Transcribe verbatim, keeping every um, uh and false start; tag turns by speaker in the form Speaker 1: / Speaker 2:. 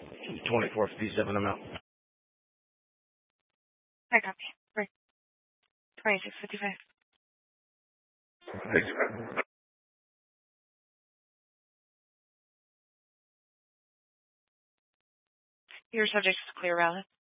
Speaker 1: twenty-four fifty-seven, I'm out.
Speaker 2: I copy. Right. twenty-six fifty-five.
Speaker 1: Thanks.
Speaker 2: Your subject is clear, valid.